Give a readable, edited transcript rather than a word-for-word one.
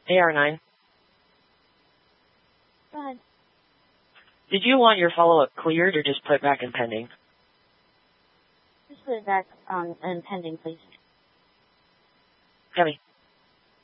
AR9. Go ahead. Did you want your follow-up cleared or just put back in pending? Just put it back on pending, please. Copy.